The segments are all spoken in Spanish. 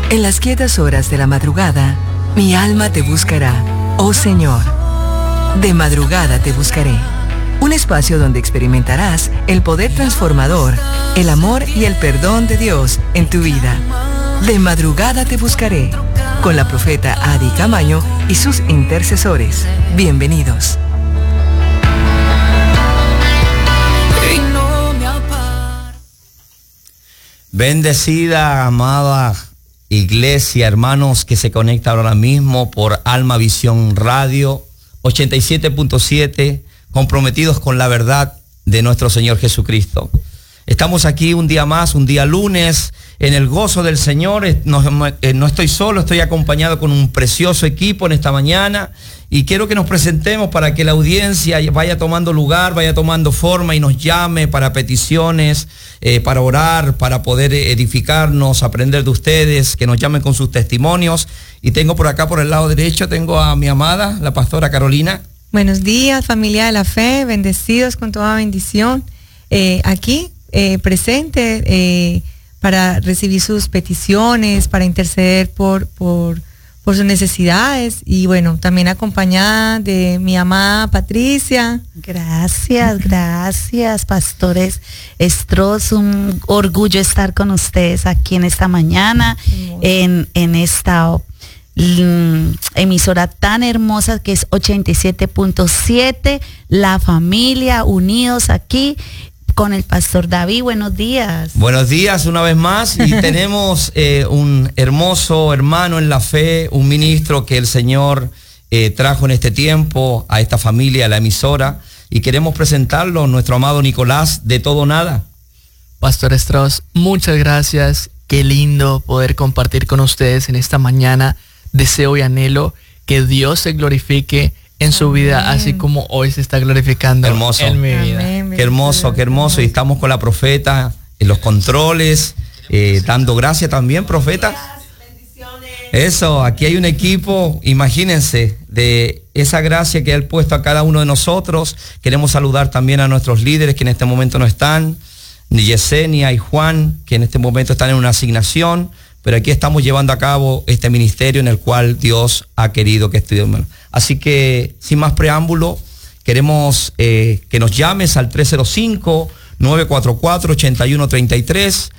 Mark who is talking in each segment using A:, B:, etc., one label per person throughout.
A: En las quietas horas de la madrugada, mi alma te buscará, oh Señor. De madrugada te buscaré. Un espacio donde experimentarás el poder transformador, el amor y el perdón de Dios en tu vida. De madrugada te buscaré, con la profeta Adi Camaño y sus intercesores. Bienvenidos.
B: Bendecida, amada iglesia, hermanos que se conectan ahora mismo por Alma Visión Radio 87.7, comprometidos con la verdad de nuestro Señor Jesucristo. Estamos aquí un día más, un día lunes, en el gozo del Señor. No estoy solo, estoy acompañado con un precioso equipo en esta mañana y quiero que nos presentemos para que la audiencia vaya tomando lugar, vaya tomando forma y nos llame para peticiones, para orar, para poder edificarnos, aprender de ustedes, que nos llamen con sus testimonios. Y tengo por acá, por el lado derecho, tengo a mi amada, la pastora Carolina.
C: Buenos días, familia de la fe, bendecidos con toda bendición. Aquí, presente para recibir sus peticiones, para interceder por sus necesidades y bueno, también acompañada de mi amada Patricia.
D: Gracias, pastores Estros, un orgullo estar con ustedes aquí en esta mañana, en esta emisora tan hermosa que es 87.7, la familia, unidos aquí con el pastor David. Buenos días.
B: Buenos días una vez más y tenemos un hermoso hermano en la fe, un ministro que el Señor trajo en este tiempo a esta familia, a la emisora, y queremos presentarlo, nuestro amado Nicolás de Todo Nada.
E: Pastor Strauss, muchas gracias, qué lindo poder compartir con ustedes en esta mañana. Deseo y anhelo que Dios se glorifique en su vida, así como hoy se está glorificando
B: hermoso.
E: En mi vida.
C: Amén.
B: Qué hermoso, qué hermoso. Y estamos con la profeta en los controles, dando gracias también, profeta. Eso, aquí hay un equipo, imagínense, de esa gracia que Él ha puesto a cada uno de nosotros. Queremos saludar también a nuestros líderes que en este momento no están, Yesenia y Juan, que en este momento están en una asignación. Pero aquí estamos llevando a cabo este ministerio en el cual Dios ha querido que estudiemos. Así que, sin más preámbulo, queremos que nos llames al 305-944-8133,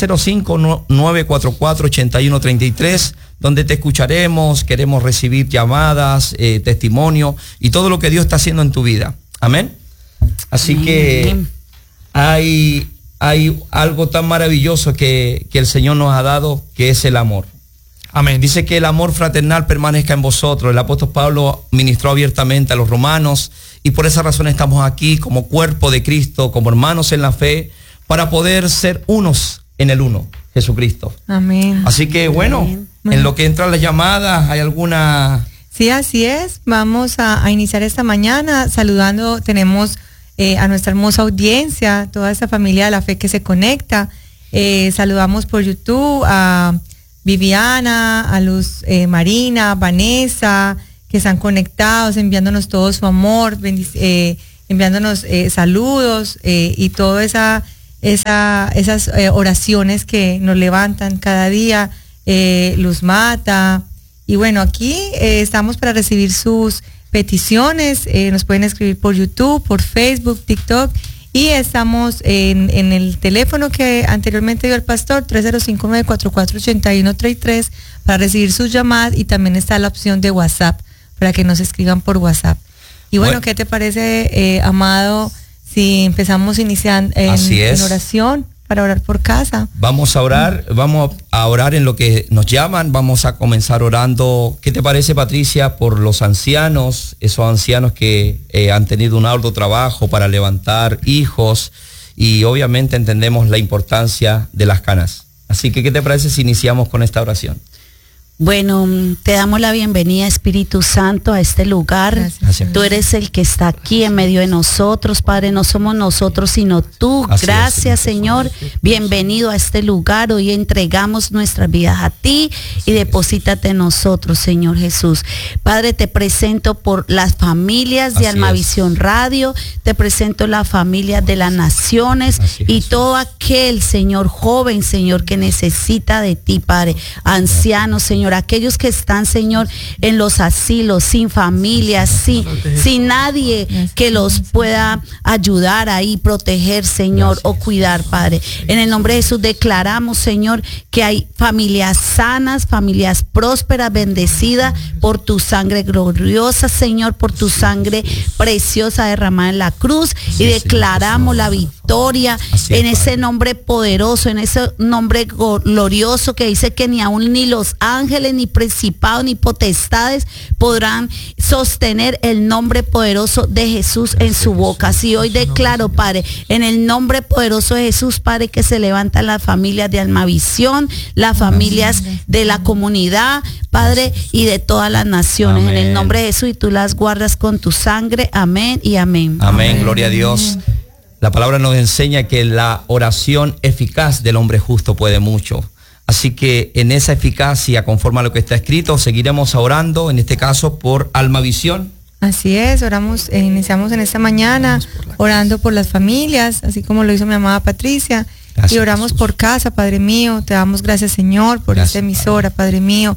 B: 305-944-8133, donde te escucharemos, queremos recibir llamadas, testimonio y todo lo que Dios está haciendo en tu vida. Amén. Así que hay algo tan maravilloso que el Señor nos ha dado, que es el amor.
E: Amén.
B: Dice que el amor fraternal permanezca en vosotros. El apóstol Pablo ministró abiertamente a los romanos y por esa razón estamos aquí como cuerpo de Cristo, como hermanos en la fe, para poder ser unos en el uno, Jesucristo.
C: Amén.
B: Así que bueno, en lo que entran las llamadas, ¿hay alguna?
C: Sí, así es. Vamos a iniciar esta mañana saludando. Tenemos a nuestra hermosa audiencia, toda esta familia de la fe que se conecta. Saludamos por YouTube a Viviana, a Luz Marina, Vanessa, que están conectados, enviándonos todo su amor, enviándonos saludos y todas esas oraciones que nos levantan cada día. Luz Mata. Y bueno, aquí estamos para recibir sus peticiones. Nos pueden escribir por YouTube, por Facebook, TikTok, y estamos en el teléfono que anteriormente dio el pastor, 305-944-8133, para recibir sus llamadas, y también está la opción de WhatsApp para que nos escriban por WhatsApp. Y bueno, ¿qué te parece, amado, si empezamos iniciando en oración? Para orar por casa. Vamos a orar
B: en lo que nos llaman. Vamos a comenzar orando. ¿Qué te parece, Patricia, por los ancianos, esos ancianos que han tenido un arduo trabajo para levantar hijos, y obviamente entendemos la importancia de las canas? Así que, ¿qué te parece si iniciamos con esta oración?
D: Bueno, te damos la bienvenida, Espíritu Santo, a este lugar.
C: Gracias.
D: Tú eres el que está aquí en medio de nosotros, Padre. No somos nosotros, sino tú.
B: Así
D: Gracias,
B: es,
D: Señor. Bienvenido a este lugar. Hoy entregamos nuestras vidas a ti y deposítate en nosotros, Señor Jesús. Padre, te presento por las familias de
B: Así
D: Almavisión Radio. Te presento las familias de las naciones
B: Así es,
D: y
B: Jesús.
D: todo aquel, Señor, joven, Señor, que necesita de ti, Padre. Ancianos, Señor, aquellos que están, Señor, en los asilos, sin familia, sin nadie que los pueda ayudar ahí, proteger, Señor, o cuidar, Padre. En el nombre de Jesús declaramos, Señor, que hay familias sanas, familias prósperas, bendecidas por tu sangre gloriosa, Señor, por tu sangre preciosa derramada en la cruz, y declaramos la victoria en ese nombre poderoso, en ese nombre glorioso que dice que ni aún ni los ángeles, ni principados, ni potestades podrán sostener el nombre poderoso de Jesús en su boca. Así hoy declaro, Padre, en el nombre poderoso de Jesús, Padre, que se levantan las familias de Almavisión, las familias de la comunidad, Padre, y de todas las naciones.
B: Amén.
D: En el nombre de Jesús, y tú las guardas con tu sangre. Amén y amén.
B: Amén, gloria a Dios. La palabra nos enseña que la oración eficaz del hombre justo puede mucho. Así que en esa eficacia, conforme a lo que está escrito, seguiremos orando, en este caso por Almavisión.
C: Así es, oramos, iniciamos en esta mañana orando por las familias, así como lo hizo mi amada Patricia.
B: Gracias,
C: y oramos
B: Jesús.
C: por casa, Padre mío. Te damos gracias, Señor, por
B: Gracias,
C: esta emisora, Padre mío,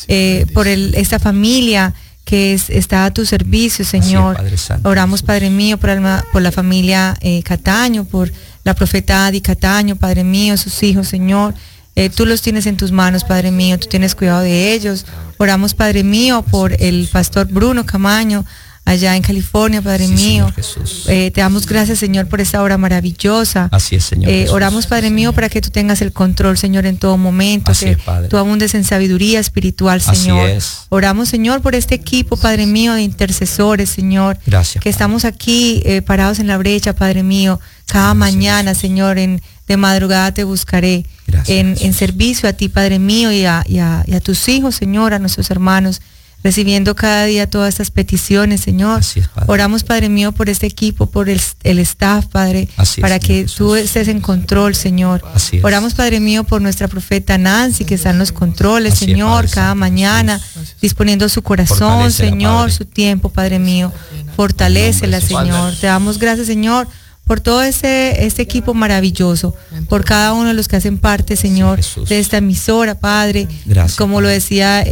C: por esta familia que está a tu servicio, Señor.
B: Padre Santo,
C: Oramos,
B: Jesús.
C: Padre mío, por la familia Cataño, por la profeta Adi Cataño, Padre mío, sus hijos, Señor. Tú los tienes en tus manos, Padre mío, tú tienes cuidado de ellos. Oramos, Padre mío, por el pastor Bruno Camaño, allá en California, Padre
B: Sí,
C: mío.
B: Señor Jesús.
C: Te damos gracias, Señor, por esta obra maravillosa.
B: Así es, Señor Jesús.
C: Oramos, Padre mío, para que tú tengas el control, Señor, en todo momento,
B: Así
C: que
B: es, Padre.
C: tú abundes en sabiduría espiritual,
B: Así
C: Señor.
B: es.
C: Oramos, Señor, por este equipo, Padre mío, de intercesores, Señor.
B: Gracias,
C: Que
B: Padre.
C: estamos aquí parados en la brecha, Padre mío, cada
B: Gracias,
C: mañana, Señor, de madrugada te buscaré.
B: Gracias,
C: en
B: Jesús.
C: servicio a ti, Padre mío, y a tus hijos, Señor, a nuestros hermanos, recibiendo cada día todas estas peticiones, Señor.
B: Así es, Padre.
C: Oramos, Padre mío, por este equipo, por el staff, Padre,
B: Así es,
C: para que
B: Señor
C: tú
B: Jesús.
C: estés en control, Señor.
B: Así es.
C: Oramos, Padre mío, por nuestra profeta Nancy, que está en los controles,
B: Así es,
C: Señor,
B: Padre
C: cada
B: Santo,
C: mañana,
B: Jesús.
C: disponiendo su corazón,
B: Fortalécela,
C: Señor,
B: Padre.
C: su tiempo, Padre mío. Fortalécela,
B: En el nombre de
C: Señor.
B: Jesús.
C: Te damos gracias, Señor, por todo este equipo maravilloso, por cada uno de los que hacen parte, Señor,
B: Jesús.
C: de esta emisora, Padre.
B: Gracias,
C: Como
B: Padre.
C: lo decía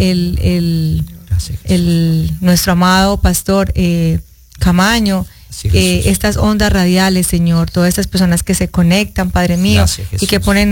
B: Gracias, Jesús.
C: nuestro amado pastor Camaño,
B: Así es, Jesús.
C: estas ondas radiales, Señor, todas estas personas que se conectan, Padre mío,
B: Gracias, Jesús.
C: y que ponen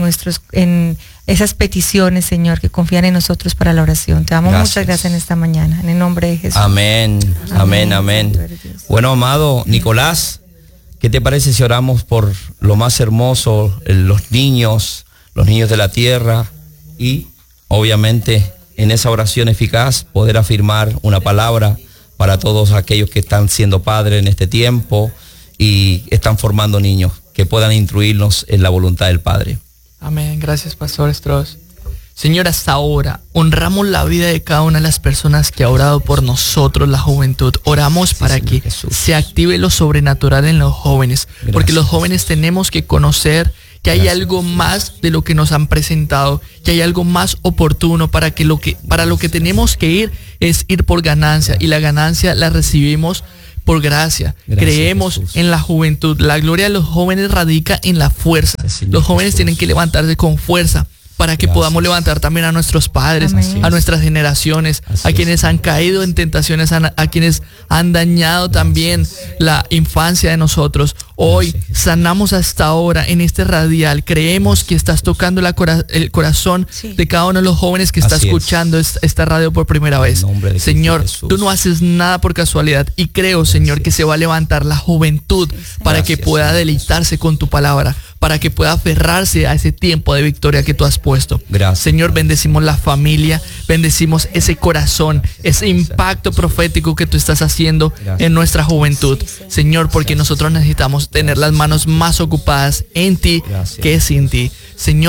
C: en esas peticiones, Señor, que confían en nosotros para la oración. Te damos
B: Gracias.
C: muchas gracias en esta mañana, en el nombre de Jesús.
B: Amén, amén, amén.
C: Santo eres Dios.
B: Bueno, amado Nicolás, ¿qué te parece si oramos por lo más hermoso, los niños de la tierra, y obviamente en esa oración eficaz poder afirmar una palabra para todos aquellos que están siendo padres en este tiempo y están formando niños, que puedan instruirnos en la voluntad del Padre?
E: Amén. Gracias, Pastor Strauss. Señor, hasta ahora honramos la vida de cada una de las personas que ha orado por nosotros, la juventud. Oramos para
B: Señor
E: que
B: Jesús.
E: se active lo sobrenatural en los jóvenes, porque
B: Gracias,
E: los jóvenes tenemos que conocer que hay
B: Gracias,
E: algo
B: Jesús.
E: más de lo que nos han presentado, que hay algo más oportuno para lo que tenemos que ir es ir por ganancia, y la ganancia la recibimos por gracia.
B: Gracias,
E: Creemos
B: Jesús.
E: en la juventud. La gloria de los jóvenes radica en la fuerza.
B: Señor
E: Los jóvenes
B: Jesús.
E: tienen que levantarse con fuerza para que
B: Gracias.
E: podamos levantar también a nuestros padres,
C: Amén.
E: a nuestras generaciones,
B: Así
E: a
B: es,
E: quienes han
B: Señor.
E: caído en tentaciones, a quienes han dañado también la infancia de nosotros. Hoy
B: Gracias, Jesús.
E: sanamos hasta ahora en este radial. Creemos que estás tocando el corazón de cada uno de los jóvenes que está
B: Así es.
E: escuchando esta radio por primera vez.
B: nombre de Cristo
E: Señor,
B: Jesús.
E: tú no haces nada por casualidad, y creo, Señor, que se va a levantar la juventud para que
B: Gracias,
E: pueda
B: Señor.
E: deleitarse con tu palabra, para que pueda aferrarse a ese tiempo de victoria que tú has puesto.
B: Gracias,
E: Señor,
B: Padre.
E: bendecimos la familia, bendecimos ese corazón, ese impacto profético que tú estás haciendo
B: Gracias.
E: en nuestra juventud. Señor, porque nosotros necesitamos tener las manos más ocupadas en ti
B: Gracias.
E: que sin ti. Señor,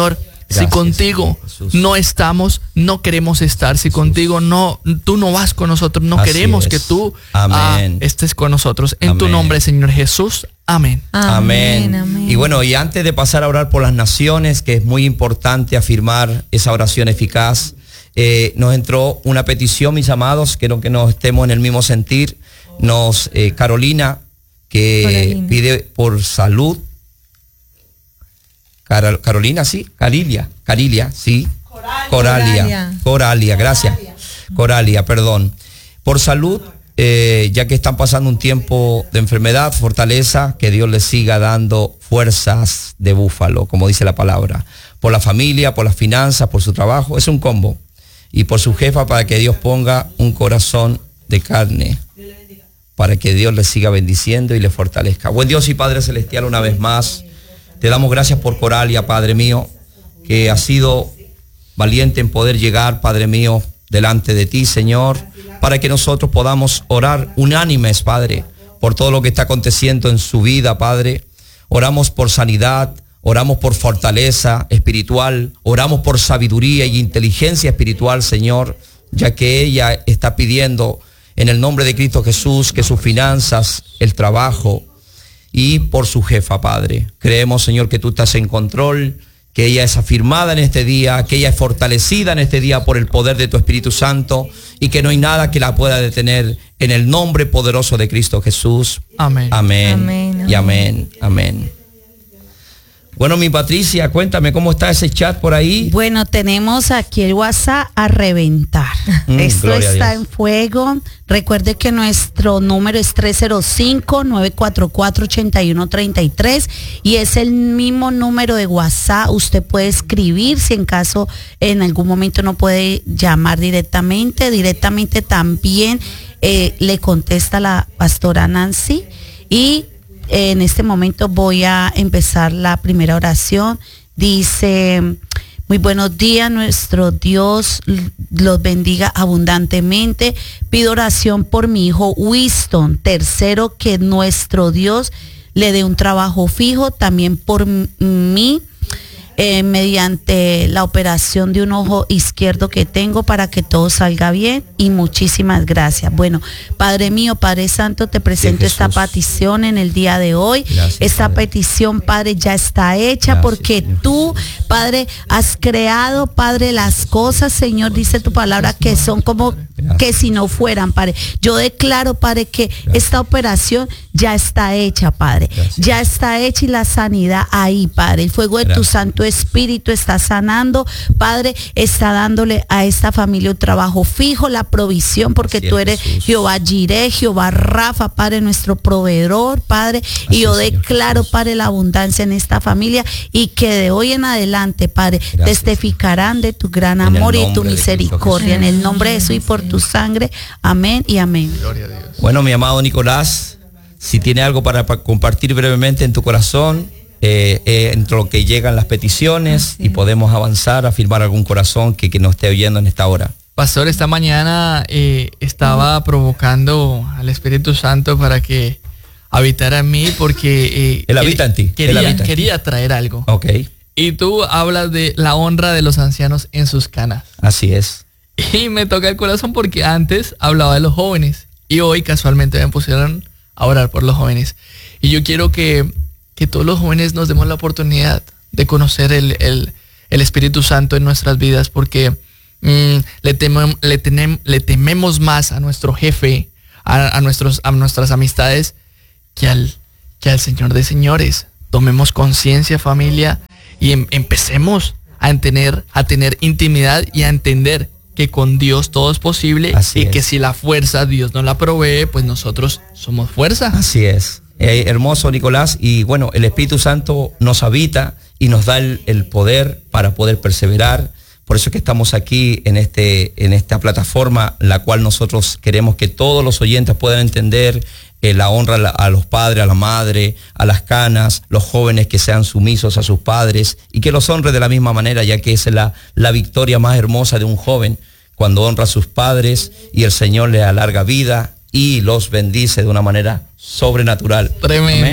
B: Gracias,
E: si contigo
B: Jesús.
E: no estamos, no queremos estar. Si contigo tú no vas con nosotros, no
B: Así
E: queremos
B: es.
E: que tú
B: Amén.
E: estés con nosotros. En tu
B: Amén.
E: nombre, Señor Jesús. Amén.
B: Amén.
C: Amén.
B: Y bueno, y antes de pasar a orar por las naciones, que es muy importante afirmar esa oración eficaz, nos entró una petición, mis amados, quiero que nos estemos en el mismo sentir. Carolina, que pide por salud. Carolina, sí, Carilia, sí. Coralia, gracias. Coralia, perdón. Por salud, ya que están pasando un tiempo de enfermedad, fortaleza, que Dios les siga dando fuerzas de búfalo, como dice la palabra. Por la familia, por las finanzas, por su trabajo, es un combo. Y por su jefa, para que Dios ponga un corazón de carne, para que Dios les siga bendiciendo y les fortalezca. Buen Dios y Padre Celestial, una vez más, te damos gracias por Coralia, Padre mío, que ha sido valiente en poder llegar, Padre mío, delante de ti, Señor, para que nosotros podamos orar unánimes, Padre, por todo lo que está aconteciendo en su vida, Padre. Oramos por sanidad, oramos por fortaleza espiritual, oramos por sabiduría y inteligencia espiritual, Señor, ya que ella está pidiendo en el nombre de Cristo Jesús que sus finanzas, el trabajo y por su jefa, Padre. Creemos, Señor, que tú estás en control, que ella es afirmada en este día, que ella es fortalecida en este día por el poder de tu Espíritu Santo y que no hay nada que la pueda detener en el nombre poderoso de Cristo Jesús.
E: Amén.
B: Amén.
C: Amén.
B: Y amén. Amén. Bueno, mi Patricia, cuéntame cómo está ese chat por ahí.
D: Bueno, tenemos aquí el WhatsApp a reventar. Esto
B: Gloria a
D: está
B: Dios.
D: en fuego. Recuerde que nuestro número es 305-944-8133 y es el mismo número de WhatsApp. Usted puede escribir si en caso en algún momento no puede llamar directamente. Directamente también le contesta la pastora Nancy y en este momento voy a empezar la primera oración. Dice: muy buenos días, nuestro Dios los bendiga abundantemente. Pido oración por mi hijo Winston. Tercero, que nuestro Dios le dé un trabajo fijo. También por mí, mediante la operación de un ojo izquierdo que tengo, para que todo salga bien, y muchísimas gracias. Bueno, Padre mío, Padre Santo, te presento esta petición en el día de hoy.
B: Gracias,
D: esta
B: Padre.
D: petición, Padre, ya está hecha.
B: Gracias,
D: porque
B: Señor
D: tú, Padre, has creado, Padre, las cosas, Señor, dice tu palabra, que son como
B: Gracias.
D: que si no fueran, Padre. Yo declaro, Padre, que esta operación ya está hecha, Padre.
B: Gracias.
D: Ya está hecha, y la sanidad ahí, Padre. El fuego de tu
B: Gracias.
D: Santo Espíritu está sanando, Padre, está dándole a esta familia un trabajo fijo, la provisión, porque
B: Así
D: tú
B: es,
D: eres
B: Jesús.
D: Jehová Jireh, Jehová Rafa, Padre, nuestro proveedor, Padre.
B: Así
D: Y yo
B: es, Señor
D: declaro,
B: Jesús.
D: Padre, la abundancia en esta familia, y que de hoy en adelante, Padre,
B: Gracias.
D: testificarán de tu gran
B: En el
D: amor y de tu
B: nombre de Cristo
D: misericordia. En el nombre de Jesús y por tu sangre. Amén y amén.
E: Gloria a Dios.
B: Bueno, mi amado Nicolás, si tiene algo para compartir brevemente en tu corazón, entre lo que llegan las peticiones, y podemos avanzar a firmar algún corazón que nos esté oyendo en esta hora.
E: Pastor, esta mañana estaba provocando al Espíritu Santo para que habitara en mí, porque
B: Él habita en ti. Él habita en ti.
E: quería traer algo.
B: Ok,
E: Y tú hablas de la honra de los ancianos en sus canas.
B: así es.
E: Y me toca el corazón porque antes hablaba de los jóvenes y hoy casualmente me pusieron a orar por los jóvenes. Y yo quiero que todos los jóvenes nos demos la oportunidad de conocer el Espíritu Santo en nuestras vidas, porque le tememos más a nuestro jefe, a nuestras amistades, que al Señor de señores. Tomemos conciencia, familia, y empecemos a tener intimidad y a entender que con Dios todo es posible.
B: Así
E: y
B: es.
E: que si la fuerza Dios no la provee, pues nosotros somos fuerza.
B: Así es. Hermoso, Nicolás. Y bueno, el Espíritu Santo nos habita y nos da el poder para poder perseverar. Por eso es que estamos aquí en esta plataforma, la cual nosotros queremos que todos los oyentes puedan entender la honra a los padres, a la madre, a las canas, los jóvenes que sean sumisos a sus padres y que los honre de la misma manera, ya que esa es la victoria más hermosa de un joven, cuando honra a sus padres y el Señor le alarga vida y los bendice de una manera sobrenatural.
E: Tremendo.
B: Amén.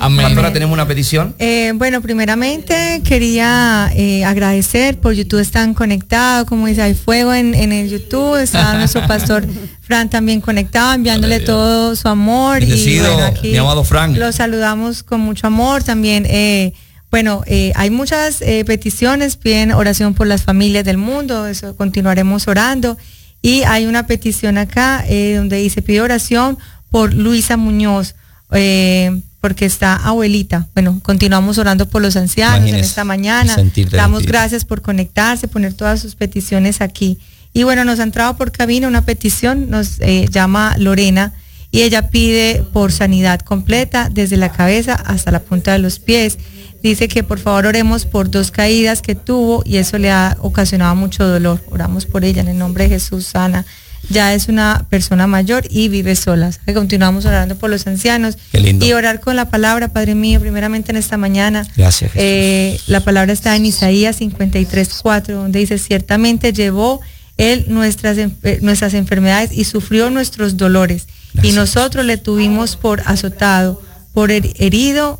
E: Amén.
B: Pastora, tenemos una petición.
C: Bueno, primeramente quería agradecer por YouTube, están conectados, como dice, hay fuego en el YouTube, está nuestro pastor Fran también conectado, enviándole todo su amor.
B: Bendecido,
C: y bueno, aquí
B: mi amado Fran.
C: Lo saludamos con mucho amor también. Hay muchas peticiones, piden oración por las familias del mundo, eso continuaremos orando. Y hay una petición acá donde dice, pide oración por Luisa Muñoz, porque está abuelita. Bueno, continuamos orando por los ancianos. Imagínese, en esta mañana. Damos gracias por conectarse, poner todas sus peticiones aquí. Y bueno, nos ha entrado por cabina una petición, nos llama Lorena, y ella pide por sanidad completa desde la cabeza hasta la punta de los pies. Dice que por favor oremos por 2 caídas que tuvo y eso le ha ocasionado mucho dolor. Oramos por ella en el nombre de Jesús, sana. Ya es una persona mayor y vive sola. Continuamos orando por los ancianos.
B: Qué lindo.
C: Y orar con la palabra, Padre mío, primeramente en esta mañana.
B: Gracias, Jesús.
C: La palabra está en Isaías 53:4, donde dice, ciertamente llevó Él nuestras enfermedades y sufrió nuestros dolores. Gracias. Y nosotros le tuvimos por azotado, por herido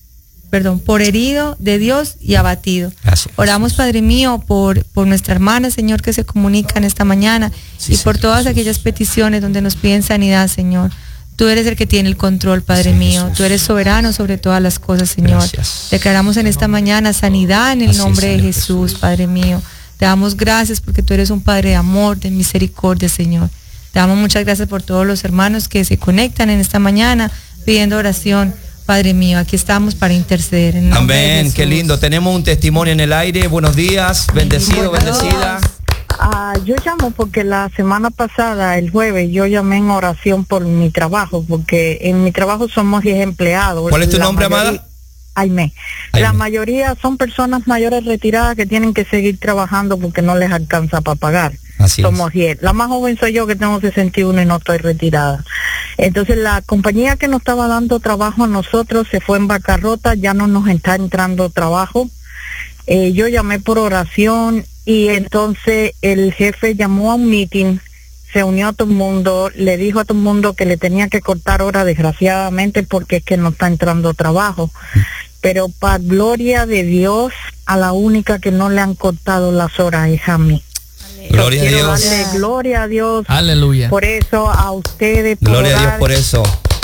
C: de Dios y abatido.
B: Gracias.
C: Oramos, Padre mío, por nuestra hermana, Señor, que se comunican esta mañana, y por todas aquellas peticiones donde nos piden sanidad, Señor. Tú eres el que tiene el control, Padre mío. Jesús. Tú eres soberano sobre todas las cosas, Señor. Gracias. Declaramos en esta mañana sanidad en el nombre de Jesús, Padre mío. Te damos gracias porque tú eres un Padre de amor, de misericordia, Señor. Te damos muchas gracias por todos los hermanos que se conectan en esta mañana pidiendo oración. Padre mío, aquí estamos para interceder. En nombre de Jesús.
B: Qué lindo. Tenemos un testimonio en el aire. Buenos días, bendecido, bendecida.
F: Yo llamo porque la semana pasada, el jueves, yo llamé en oración por mi trabajo, porque en mi trabajo somos 10 empleados.
B: ¿Cuál es tu nombre, amada?
F: Aimé. La mayoría son personas mayores retiradas que tienen que seguir trabajando porque no les alcanza para pagar.
B: Así
F: somos 10. La más joven soy yo, que tengo 61 y no estoy retirada. Entonces la compañía que nos estaba dando trabajo a nosotros se fue en bancarrota, ya no nos está entrando trabajo. Yo llamé por oración y entonces el jefe llamó a un meeting, se unió a todo el mundo, le dijo a todo el mundo que le tenía que cortar horas, desgraciadamente, porque es que no está entrando trabajo. Pero para gloria de Dios, a la única que no le han cortado las horas es a mí.
B: Gloria a Dios.
F: Darle gloria a Dios.
E: Aleluya.
F: Por eso, a ustedes.
B: Gloria a Dios por eso.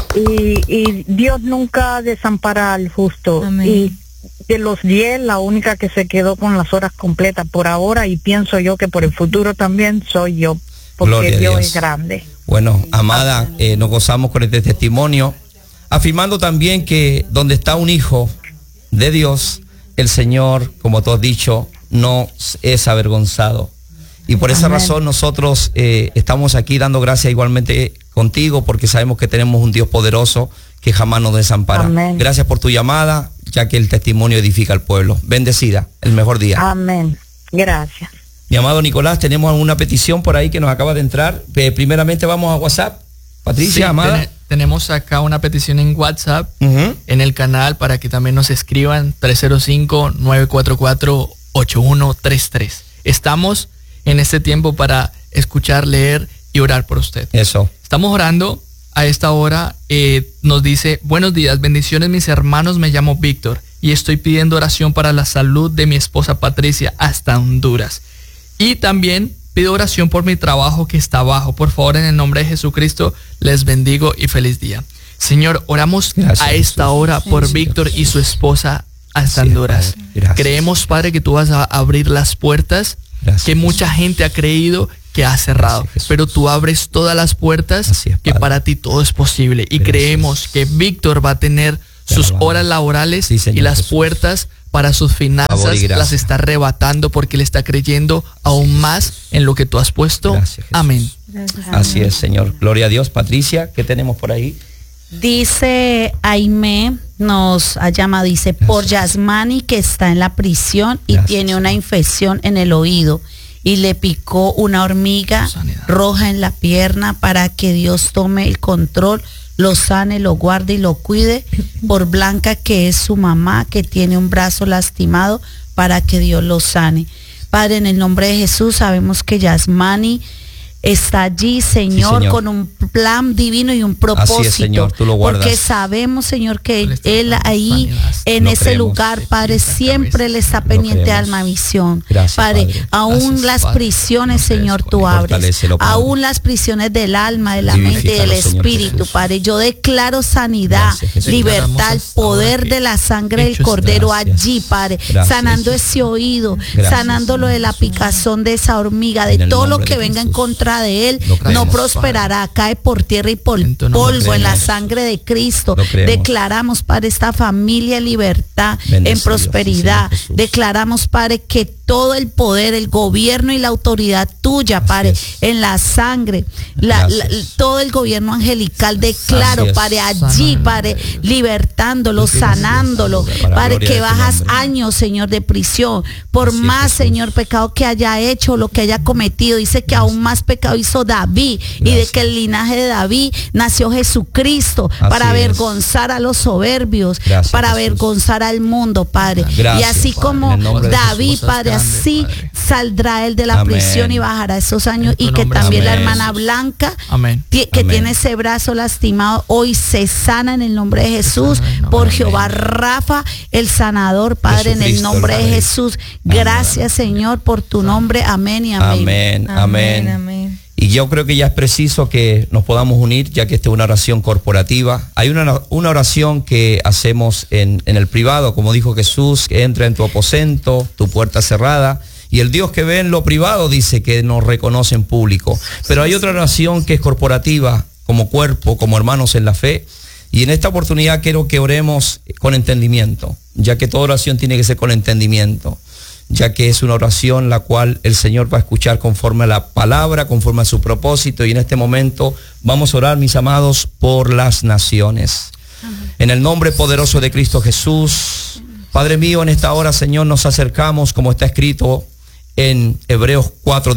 F: Y Dios nunca desampara al justo.
C: Amén.
F: Y de los 10, la única que se quedó con las horas completas por ahora, y pienso yo que por el futuro también soy yo, porque Dios es grande.
B: Bueno, amada, nos gozamos con este testimonio, afirmando también que donde está un hijo de Dios, el Señor, como tú has dicho, no es avergonzado. Y por esa razón nosotros estamos aquí dando gracias igualmente contigo, porque sabemos que tenemos un Dios poderoso que jamás nos desampara.
F: Amén.
B: Gracias por tu llamada, ya que el testimonio edifica al pueblo. Bendecida, el mejor día.
F: Amén. Gracias.
B: Mi amado Nicolás, tenemos una petición por ahí que nos acaba de entrar. Primeramente vamos a WhatsApp. Patricia,
E: sí,
B: amada.
E: Tenemos acá una petición en WhatsApp, en el canal, para que también nos escriban, 305-944-8133. Estamos en este tiempo para escuchar, leer y orar por usted.
B: Eso.
E: Estamos orando a esta hora. Nos dice, buenos días, bendiciones mis hermanos, me llamo Víctor y estoy pidiendo oración para la salud de mi esposa Patricia hasta Honduras. Y también pido oración por mi trabajo que está bajo. Por favor, en el nombre de Jesucristo, les bendigo y feliz día. Señor, oramos a esta hora por Víctor y su esposa hasta Honduras. Creemos, Padre, que tú vas a abrir las puertas que mucha gente ha creído que ha cerrado. Pero tú abres todas las puertas, que para ti todo es posible. Y creemos que Víctor va a tener sus horas laborales y las puertas para sus finanzas las está arrebatando, porque le está creyendo aún más en lo que tú has puesto.
B: Gracias,
E: amén.
C: Gracias.
B: Así es, Señor. Gloria a Dios. Patricia, ¿qué tenemos por ahí?
D: Dice Aimé, nos llama, dice, por Yasmani, que está en la prisión y tiene una infección en el oído y le picó una hormiga roja en la pierna, para que Dios tome el control, lo sane, lo guarde y lo cuide. Por Blanca, que es su mamá, que tiene un brazo lastimado, para que Dios lo sane. Padre, en el nombre de Jesús, sabemos que Yasmani está allí, Señor, con un plan divino y un propósito.
B: Así es, Señor, tú lo guardas.
D: Porque sabemos, Señor, que Él ahí, en ese lugar, Padre, siempre Él está pendiente de Alma Visión.
B: Gracias,
D: Padre,
B: Padre.
D: aún
B: Gracias,
D: las
B: Padre.
D: prisiones, Señor, tú abres.
B: Fortalécelo, Padre.
D: Aún las prisiones del alma, de la mente y del
B: Vivifícalo, Señor
D: espíritu,
B: Jesús.
D: Padre. Yo declaro sanidad,
B: Gracias, Jesús.
D: libertad, el poder de la sangre del
E: Hechos,
D: Cordero
B: gracias.
D: allí, Padre.
B: Gracias,
D: Sanando
B: Jesús.
D: ese oído,
B: Gracias,
D: sanando lo de la picazón de esa hormiga, de
B: En el
D: todo lo
B: nombre
D: que
B: de
D: venga en
B: Jesús.
D: contra de él,
B: Lo creemos,
D: no prosperará, cae por tierra y por
E: En tu nombre
D: polvo en la
B: creemos.
D: sangre de Cristo.
B: Lo creemos.
D: Declaramos, Padre, esta familia en libertad, en
B: Bendecido,
D: prosperidad.
B: sí, Señor Jesús.
D: Declaramos, Padre, que todo el poder, el gobierno y la autoridad tuya, Padre,
B: es.
D: en la sangre,
B: Gracias.
D: todo el gobierno angelical, declaro,
B: Así es.
D: Padre, allí, Padre, libertándolo, sanándolo,
B: Para
D: Padre,
B: gloria
D: que
B: de tu
D: bajas
B: nombre.
D: años, Señor, de prisión, por
B: Así es,
D: más,
B: Jesús.
D: Señor, pecado que haya hecho, lo que haya cometido. Dice que aún más pecado hizo David, y de
B: Gracias.
D: que el linaje de David nació Jesucristo,
B: Así
D: para
B: es.
D: avergonzar a los soberbios,
B: Gracias,
D: para
B: Jesús.
D: avergonzar al mundo, Padre.
B: Gracias,
D: y así
B: Padre,
D: como
B: en el nombre de
D: David,
E: Jesús.
D: Padre,
E: Cosas grandes,
D: así
E: Padre.
D: saldrá él de la
B: Amén.
D: prisión y bajará esos años,
E: En tu
D: y que
E: nombre,
D: también la
B: amén.
D: hermana Blanca,
E: Amén.
D: que
B: Amén.
D: tiene ese brazo lastimado, hoy se sana en el nombre de Jesús,
E: sana en el nombre
D: por
E: de
D: Jehová Rafa, el sanador, Padre, en el
B: Jesucristo,
D: nombre
B: el
D: de
B: Rey.
D: Jesús. Gracias, Señor, por tu nombre. Amén y amén.
B: Amén, amén.
C: Amén.
B: Y yo creo que ya es preciso que nos podamos unir, ya que esta es una oración corporativa. Hay una oración que hacemos en el privado, como dijo Jesús, que entra en tu aposento, tu puerta cerrada. Y el Dios que ve en lo privado dice que nos reconoce en público. Pero hay otra oración que es corporativa, como cuerpo, como hermanos en la fe. Y en esta oportunidad quiero que oremos con entendimiento, ya que toda oración tiene que ser con entendimiento, ya que es una oración la cual el Señor va a escuchar conforme a la palabra, conforme a su propósito. Y en este momento vamos a orar, mis amados, por las naciones. En el nombre poderoso de Cristo Jesús, Padre mío, en esta hora, Señor, nos acercamos, como está escrito en Hebreos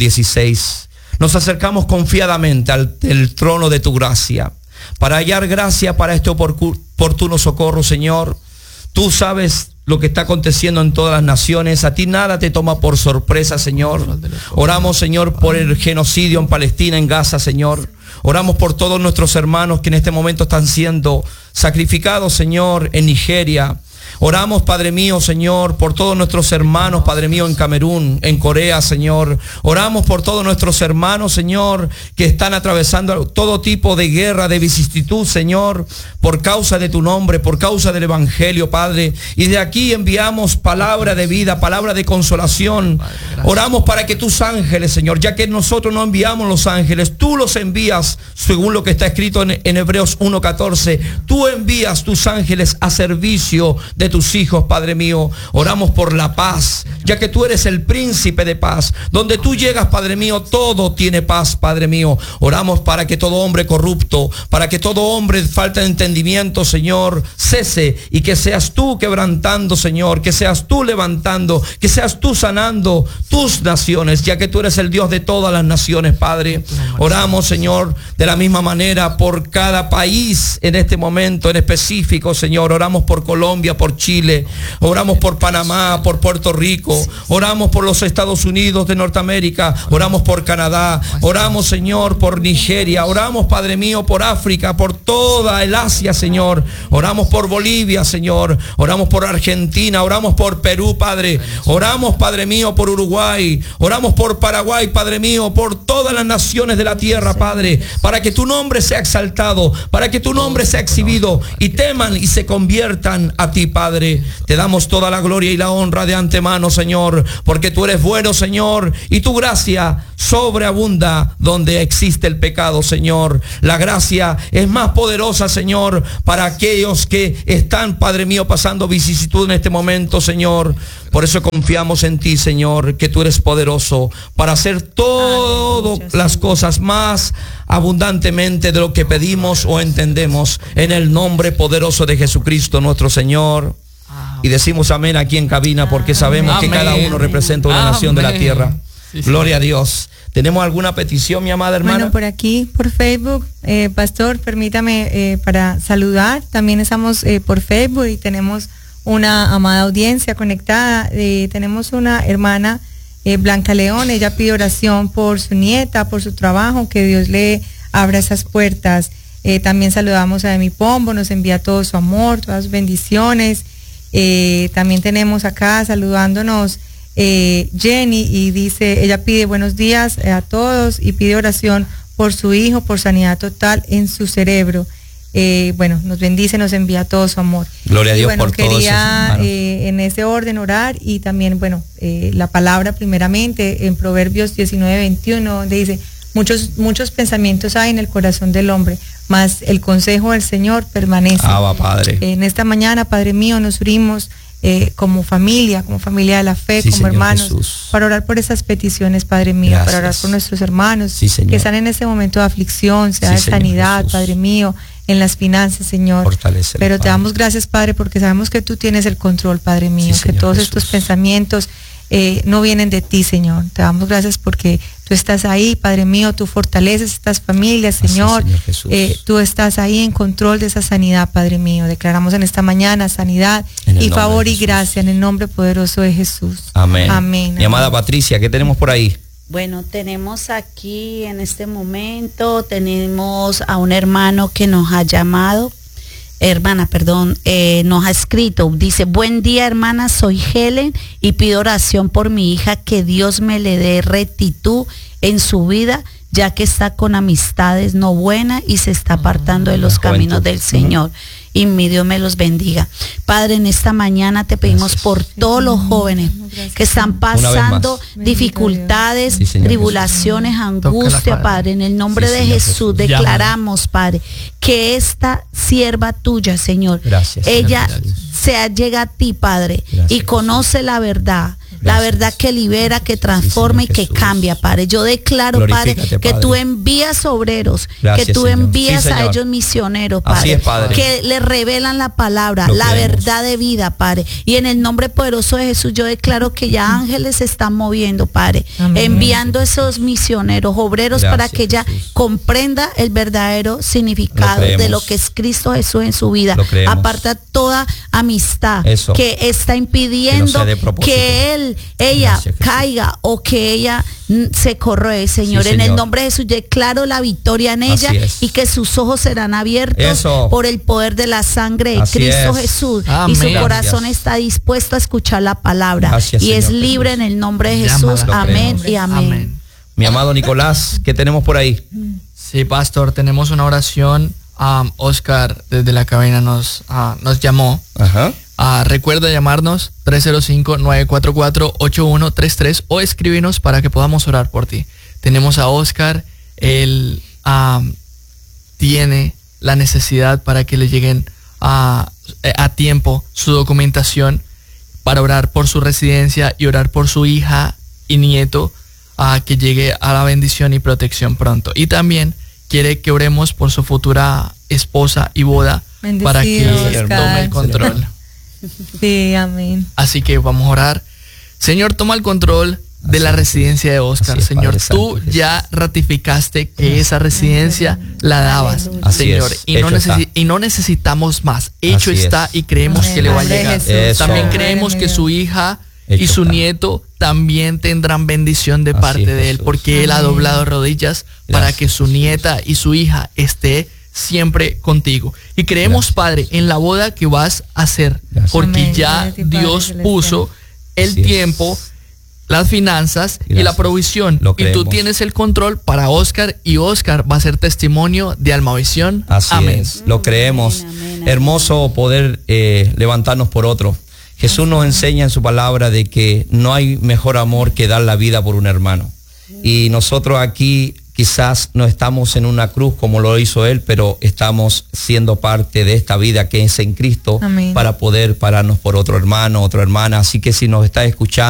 B: 4:16. Nos acercamos confiadamente al el trono de tu gracia, para hallar gracia para este oportuno socorro, Señor. Tú sabes lo que está aconteciendo en todas las naciones. A ti nada te toma por sorpresa, Señor. Oramos, Señor, por el genocidio en Palestina, en Gaza, Señor. Oramos por todos nuestros hermanos que en este momento están siendo sacrificados, Señor, en Nigeria. Oramos, Padre mío, Señor, por todos nuestros hermanos, Padre mío, en Camerún, en Corea, Señor. Oramos por todos nuestros hermanos, Señor, que están atravesando todo tipo de guerra, de vicisitud, Señor, por causa de tu nombre, por causa del Evangelio, Padre. Y de aquí enviamos palabra de vida, palabra de consolación. Oramos para que tus ángeles, Señor, ya que nosotros no enviamos los ángeles, tú los envías, según lo que está escrito en Hebreos 1:14. Tú envías tus ángeles a servicio de tus hijos, Padre mío. Oramos por la paz, ya que tú eres el príncipe de paz. Donde tú llegas, Padre mío, todo tiene paz, Padre mío. Oramos para que todo hombre corrupto, para que todo hombre falta de entendimiento, Señor, cese, y que seas tú quebrantando, Señor, que seas tú levantando, que seas tú sanando tus naciones, ya que tú eres el Dios de todas las naciones, Padre. Oramos, Señor, de la misma manera por cada país en este momento en específico, Señor. Oramos por Colombia, por Chile, oramos por Panamá, por Puerto Rico, oramos por los Estados Unidos de Norteamérica, oramos por Canadá, oramos, Señor, por Nigeria, oramos, Padre mío, por África, por toda el Asia, Señor. Oramos por Bolivia, Señor. Oramos por Argentina, oramos por Perú, Padre. Oramos, Padre mío, por Uruguay, oramos por Paraguay, Padre mío, por todas las naciones de la tierra, Padre, para que tu nombre sea exaltado, para que tu nombre sea exhibido y teman y se conviertan a ti, Padre. Te damos toda la gloria y la honra de antemano, Señor, porque tú eres bueno, Señor, y tu gracia sobreabunda donde existe el pecado, Señor. La gracia es más poderosa, Señor, para aquellos que están, Padre mío, pasando vicisitud en este momento, Señor. Por eso confiamos en ti, Señor, que tú eres poderoso para hacer todas las cosas más abundantemente de lo que pedimos o entendemos, en el nombre poderoso de Jesucristo nuestro Señor. Y decimos amén aquí en cabina, porque sabemos que cada uno representa una nación de la tierra.
E: Sí,
B: Gloria a Dios. ¿Tenemos alguna petición, mi amada hermana?
C: Bueno, por aquí, por Facebook, pastor, permítame para saludar. También estamos por Facebook y tenemos una amada audiencia conectada. Tenemos una hermana Blanca León, ella pide oración por su nieta, por su trabajo, que Dios le abra esas puertas. También saludamos a Emi Pombo, nos envía todo su amor, todas sus bendiciones. También tenemos acá saludándonos Jenny, y dice, ella pide buenos días a todos y pide oración por su hijo, por sanidad total en su cerebro. Bueno, nos bendice, nos envía todo su amor.
B: Gloria a Dios,
C: bueno,
B: por todos.
C: quería en ese orden orar, y también, bueno, la palabra primeramente en Proverbios 19:21, donde dice, muchos pensamientos hay en el corazón del hombre, mas el consejo del Señor permanece.
B: Padre.
C: En esta mañana, Padre mío, nos unimos como familia de la fe,
B: Sí,
C: como
B: Señor
C: hermanos,
B: Jesús.
C: para orar por esas peticiones, Padre mío,
B: Gracias.
C: para orar por nuestros hermanos
B: Sí, Señor.
C: que están en ese momento de aflicción, sea
B: Sí,
C: de
B: Señor
C: sanidad,
B: Jesús.
C: Padre mío, en las finanzas, Señor.
B: Fortalécelos,
C: Pero te
B: Padre.
C: damos gracias, Padre, porque sabemos que tú tienes el control, Padre mío,
B: Sí,
C: que
B: Señor
C: todos
B: Jesús.
C: estos pensamientos no vienen de ti, Señor. Te damos gracias porque tú estás ahí, Padre mío, tú fortaleces estas familias,
B: Así,
C: Señor.
B: Señor Jesús.
C: Tú estás ahí en control de esa sanidad, Padre mío. Declaramos en esta mañana sanidad
B: En el
C: y
B: nombre
C: favor
B: de
C: y
B: Jesús.
C: gracia en el nombre poderoso de Jesús.
B: Amén.
C: Amén.
B: Mi amada Patricia, ¿qué tenemos por ahí?
D: Bueno, tenemos aquí en este momento, tenemos a un hermano que nos ha llamado, nos ha escrito, dice, buen día hermana, soy Helen y pido oración por mi hija, que Dios me le dé rectitud en su vida, ya que está con amistades no buenas y se está apartando de los caminos del Señor. Y mi Dios me los bendiga. Padre, en esta mañana te pedimos
B: Gracias.
D: por todos los jóvenes que están
B: vez
D: pasando
B: más.
D: dificultades,
B: Sí, Señor
D: tribulaciones, angustia, Padre. En el nombre
B: Sí,
D: de
B: Señor
D: Jesús
B: Jesús.
D: declaramos, Padre, que esta sierva tuya, Señor,
B: Gracias,
D: ella
B: Señor.
D: se llega a ti, Padre,
B: Gracias,
D: y conoce la verdad. La
B: Gracias.
D: verdad que libera, que transforma
B: Sí,
D: y que
B: Señor
D: cambia,
B: Jesús.
D: Padre. Yo declaro, Padre,
B: Glorifícate,
D: que
B: Padre.
D: tú envías obreros,
B: Gracias,
D: que tú
B: Señor.
D: envías
B: Sí,
D: a
B: Señor.
D: ellos misioneros,
B: Así
D: Padre,
B: es, Padre.
D: que le revelan la palabra,
B: Lo
D: la
B: creemos.
D: verdad de vida, Padre. Y en el nombre poderoso de Jesús, yo declaro que ya ángeles se están moviendo, Padre,
C: Amén.
D: enviando esos misioneros, obreros,
B: Gracias,
D: para que ella
B: Jesús.
D: comprenda el verdadero significado
B: Lo creemos.
D: de lo que es Cristo Jesús en su vida.
B: Lo creemos.
D: Aparta toda amistad
B: Eso.
D: que está impidiendo
B: Que no sea de propósito.
D: que ella
B: Gracias, Jesús.
D: caiga o que ella se corroe, Señor.
B: Sí,
D: En el
B: Señor.
D: nombre de Jesús declaro la victoria en ella
B: Así es.
D: y que sus ojos serán abiertos
B: Eso.
D: por el poder de la sangre de
B: Así
D: Cristo
B: es.
D: Jesús.
E: Amén.
D: Y su corazón
B: Gracias.
D: está dispuesto a escuchar la palabra.
B: Gracias,
D: y es
B: Señor
D: libre
B: Jesús.
D: en el nombre de
E: Llámala.
D: Jesús.
B: Lo
D: Amén
B: creemos.
D: y amén.
E: Amén.
B: Mi amado Nicolás, ¿qué tenemos por ahí?
E: Sí, pastor, tenemos una oración. Oscar desde la cabina nos llamó.
B: Ajá.
E: Recuerda llamarnos 305-944-8133 o escríbenos para que podamos orar por ti. Tenemos a Oscar, él tiene la necesidad para que le lleguen a tiempo su documentación para orar por su residencia y orar por su hija y nieto, que llegue a la bendición y protección pronto. Y también quiere que oremos por su futura esposa y boda para que
C: Bendecido, Oscar.
E: tome el control.
C: Sí, amén.
E: Así que vamos a orar. Señor, toma el control de la residencia de Oscar.
B: Así es,
E: Señor,
B: Padre
E: tú
B: Santo Jesús.
E: ya ratificaste que esa residencia la dabas,
B: Así
E: Señor.
B: es,
E: Y no,
B: hecho está.
E: y no necesitamos más. Hecho
B: Así
E: está
B: es.
E: y creemos
C: Amén.
E: que le va a
C: Nombre de
E: llegar.
C: Jesús.
B: Eso.
E: También
B: Padre
E: creemos que
C: mío.
E: su hija y
B: Hecho
E: su
B: está.
E: nieto también tendrán bendición de
B: Así
E: parte
B: es,
E: de él,
B: Jesús.
E: porque él ha
C: Amén.
E: doblado rodillas para
B: Gracias,
E: que su nieta y su hija esté siempre contigo. Y creemos,
B: Gracias,
E: Padre, en la boda que vas a hacer,
B: Gracias.
E: porque
C: Amén.
E: ya
C: Gloria a ti, Padre
E: Dios
C: celestial.
E: puso el
B: Así es.
E: tiempo, las finanzas y
B: Gracias.
E: la provisión.
B: Lo
E: Y tú
B: creemos.
E: tienes el control para Oscar, y Oscar va a ser testimonio de Almavisión.
B: Así
E: Amén.
B: es, lo creemos.
D: Amén, amén, amén.
B: Hermoso poder levantarnos por otro. Jesús nos enseña en su palabra de que no hay mejor amor que dar la vida por un hermano. Y nosotros aquí quizás no estamos en una cruz como lo hizo Él, pero estamos siendo parte de esta vida que es en Cristo.
C: Amén.
B: Para poder pararnos por otro hermano, otra hermana. Así que si nos está escuchando,